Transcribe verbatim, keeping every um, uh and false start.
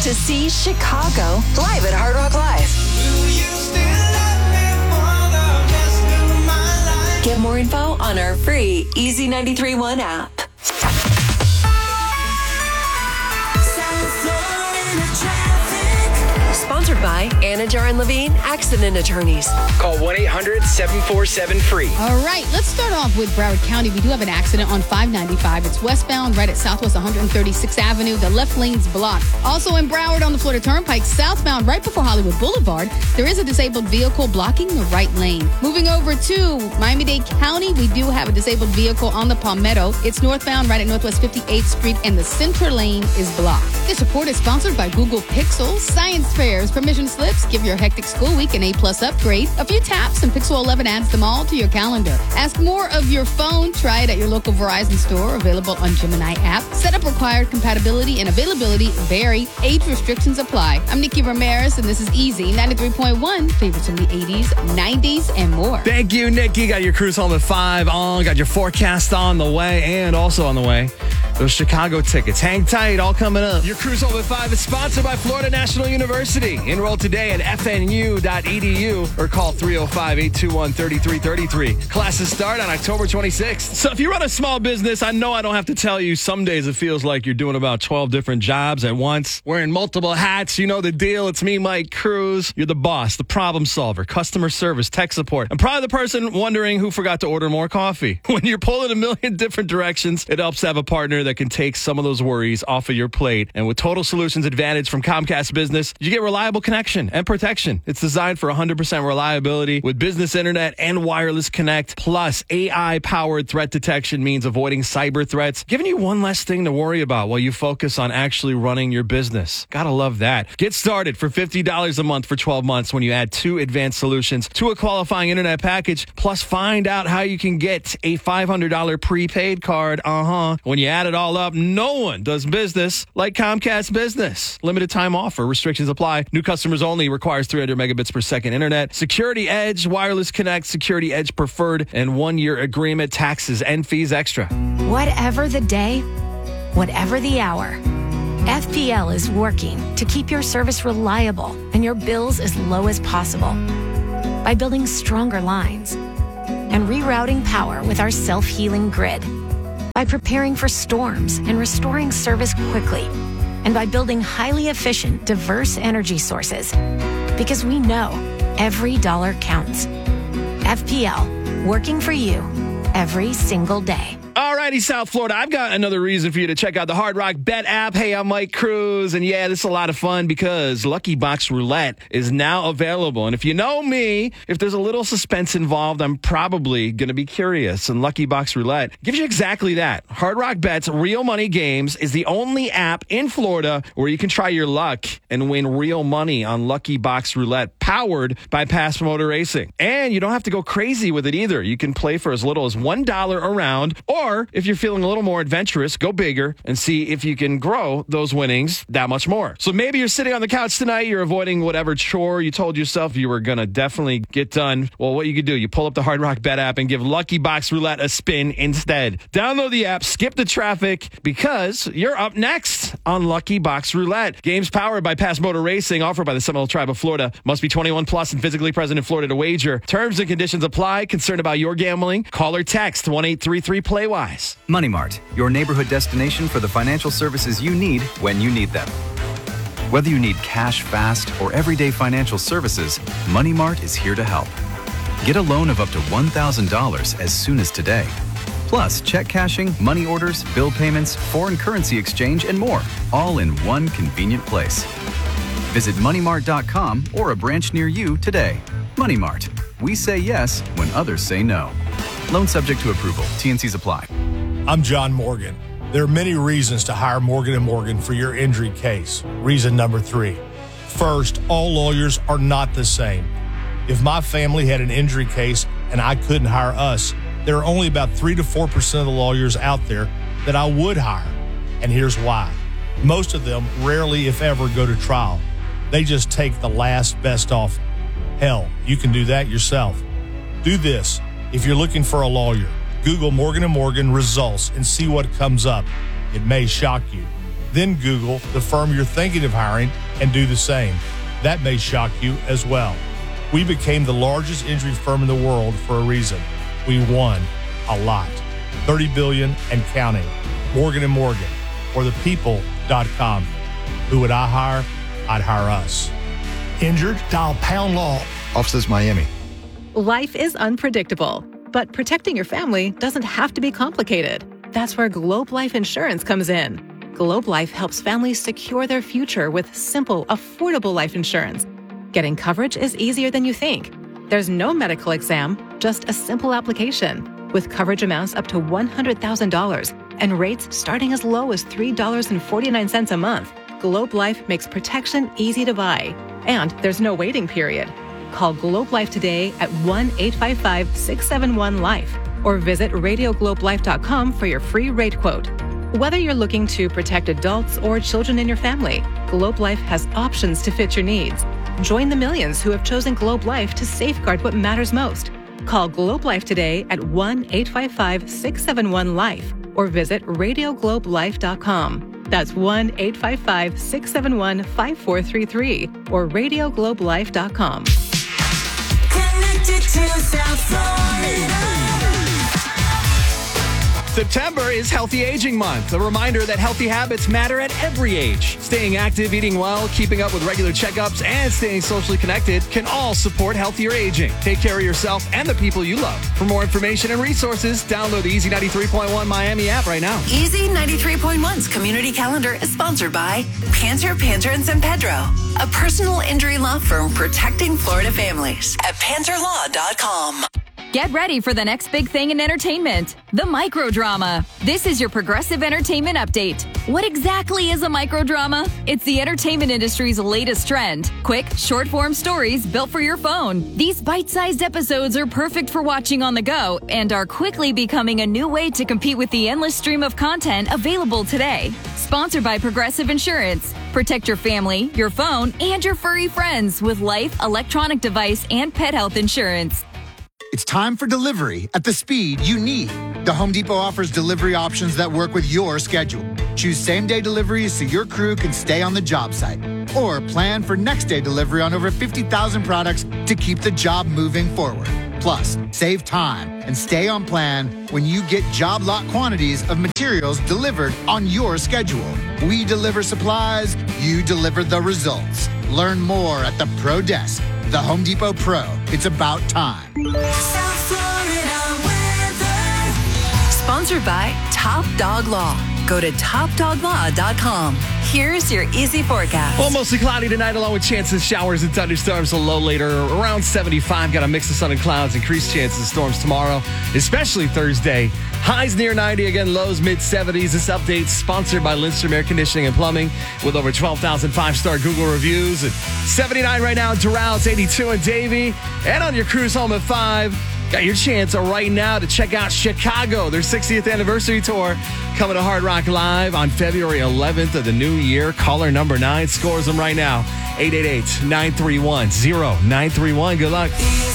to see Chicago live at Hard Rock Live. Get more info on our free Easy ninety-three point one app. Sponsored by Anajar and Levine Accident Attorneys. Call one eight hundred seven four seven free. All right, let's start off with Broward County. We do have an accident on five ninety-five. It's westbound right at Southwest one hundred thirty-sixth Avenue. The left lane's blocked. Also in Broward on the Florida Turnpike, southbound right before Hollywood Boulevard, there is a disabled vehicle blocking the right lane. Moving over to Miami-Dade County, we do have a disabled vehicle on the Palmetto. It's northbound right at Northwest fifty-eighth Street, and the center lane is blocked. This report is sponsored by Google Pixel, science fairs, permission slips, give your hectic school week an A-plus upgrade. A few taps and Pixel eleven adds them all to your calendar. Ask more of your phone. Try it at your local Verizon store, available on Gemini app. Setup required, compatibility and availability vary. Age restrictions apply. I'm Nikki Ramirez, and this is Easy ninety-three point one. Favorites from the eighties, nineties, and more. Thank you, Nikki. Got your cruise home at five on. Got your forecast on the way, and also on the way, those Chicago tickets. Hang tight, all coming up. Your cruise home at five is sponsored by Florida National University. Enroll today at f n u dot e d u or call three oh five, eight two one, three three three three. Classes start on October twenty-sixth. So if you run a small business, I know I don't have to tell you, some days it feels like you're doing about twelve different jobs at once, wearing multiple hats. You know the deal. It's me, Mike Cruz. You're the boss, the problem solver, customer service, tech support. I'm probably the person wondering who forgot to order more coffee. When you're pulling a million different directions, it helps to have a partner that can take some of those worries off of your plate. And with Total Solutions Advantage from Comcast Business, you get reliable connection and protection. It's designed for one hundred percent reliability with business internet and wireless connect. Plus, A I-powered threat detection means avoiding cyber threats, giving you one less thing to worry about while you focus on actually running your business. Gotta love that. Get started for fifty dollars a month for twelve months when you add two advanced solutions to a qualifying internet package. Plus, find out how you can get a five hundred dollars prepaid card. Uh-huh. When you add it all up, no one does business like Comcast Business. Limited time offer. Restrictions apply. New customers only. Requires three hundred megabits per second internet. Security Edge, Wireless Connect, Security Edge Preferred, and one-year agreement. Taxes and fees extra. Whatever the day, whatever the hour, F P L is working to keep your service reliable and your bills as low as possible by building stronger lines and rerouting power with our self-healing grid, by preparing for storms and restoring service quickly, and by building highly efficient, diverse energy sources. Because we know every dollar counts. F P L, working for you every single day. Alrighty, South Florida, I've got another reason for you to check out the Hard Rock Bet app. Hey, I'm Mike Cruz, and yeah, this is a lot of fun because Lucky Box Roulette is now available. And if you know me, if there's a little suspense involved, I'm probably going to be curious. And Lucky Box Roulette gives you exactly that. Hard Rock Bet's Real Money Games is the only app in Florida where you can try your luck and win real money on Lucky Box Roulette, powered by Pass Motor Racing. And you don't have to go crazy with it either. You can play for as little as one dollar a round, or Or if you're feeling a little more adventurous, go bigger and see if you can grow those winnings that much more. So maybe you're sitting on the couch tonight, you're avoiding whatever chore you told yourself you were going to definitely get done. Well, what you could do, you pull up the Hard Rock Bet app and give Lucky Box Roulette a spin instead. Download the app, skip the traffic, because you're up next on Lucky Box Roulette. Games powered by Pass Motor Racing, offered by the Seminole Tribe of Florida. Must be twenty-one plus and physically present in Florida to wager. Terms and conditions apply. Concerned about your gambling? Call or text one eight three three play wise. Money Mart, your neighborhood destination for the financial services you need when you need them. Whether you need cash fast or everyday financial services, Money Mart is here to help. Get a loan of up to one thousand dollars as soon as today. Plus, check cashing, money orders, bill payments, foreign currency exchange, and more, all in one convenient place. Visit money mart dot com or a branch near you today. Money Mart. We say yes when others say no. Loan subject to approval. T N Cs apply. I'm John Morgan. There are many reasons to hire Morgan and Morgan for your injury case. Reason number three. First, all lawyers are not the same. If my family had an injury case and I couldn't hire us, there are only about three to four percent of the lawyers out there that I would hire. And here's why. Most of them rarely, if ever, go to trial. They just take the last best offer. Hell, you can do that yourself. Do this. If you're looking for a lawyer, Google Morgan and Morgan results and see what comes up. It may shock you. Then Google the firm you're thinking of hiring and do the same. That may shock you as well. We became the largest injury firm in the world for a reason. We won a lot. thirty billion dollars and counting. Morgan and Morgan, or the people dot com. Who would I hire? I'd hire us. Injured? Dial pound law. Officers Miami. Life is unpredictable, but protecting your family doesn't have to be complicated. That's where Globe Life Insurance comes in. Globe Life helps families secure their future with simple, affordable life insurance. Getting coverage is easier than you think. There's no medical exam, just a simple application with coverage amounts up to one hundred thousand dollars and rates starting as low as three dollars and forty-nine cents a month. Globe Life makes protection easy to buy, and there's no waiting period. Call Globe Life today at one eight five five, six seven one, LIFE or visit radio globe life dot com for your free rate quote. Whether you're looking to protect adults or children in your family, Globe Life has options to fit your needs. Join the millions who have chosen Globe Life to safeguard what matters most. Call Globe Life today at one eight five five, six seven one, LIFE or visit radio globe life dot com. That's one eight five five, six seven one, five four three three or radio globe life dot com. Connected to South Florida. September is Healthy Aging Month, a reminder that healthy habits matter at every age. Staying active, eating well, keeping up with regular checkups, and staying socially connected can all support healthier aging. Take care of yourself and the people you love. For more information and resources, download the Easy ninety-three point one Miami app right now. Easy ninety-three point one's community calendar is sponsored by Panter, Panter and San Pedro, a personal injury law firm protecting Florida families at panter law dot com. Get ready for the next big thing in entertainment, the microdrama. This is your Progressive Entertainment Update. What exactly is a microdrama? It's the entertainment industry's latest trend. Quick, short-form stories built for your phone. These bite-sized episodes are perfect for watching on the go and are quickly becoming a new way to compete with the endless stream of content available today. Sponsored by Progressive Insurance. Protect your family, your phone, and your furry friends with life, electronic device, and pet health insurance. It's time for delivery at the speed you need. The Home Depot offers delivery options that work with your schedule. Choose same-day deliveries so your crew can stay on the job site. Or plan for next-day delivery on over fifty thousand products to keep the job moving forward. Plus, save time and stay on plan when you get job lot quantities of materials delivered on your schedule. We deliver supplies, you deliver the results. Learn more at the Pro Desk. The Home Depot Pro. It's about time. South Florida weather. Sponsored by Top Dog Law. Go to top dog law dot com. Here's your easy forecast. Well, mostly cloudy tonight, along with chances of showers and thunderstorms. A low later, around seventy-five. Got a mix of sun and clouds. Increased chances of storms tomorrow, especially Thursday. Highs near ninety. Again, lows mid-seventies. This update sponsored by Lindstrom Air Conditioning and Plumbing with over twelve thousand five-star Google reviews. At seventy-nine right now in Doral. It's eighty-two in Davie. And on your cruise home at five. Got your chance right now to check out Chicago, their sixtieth anniversary tour, coming to Hard Rock Live on February eleventh of the new year. Caller number nine scores them right now. eight eight eight, nine three one, zero nine three one. Good luck.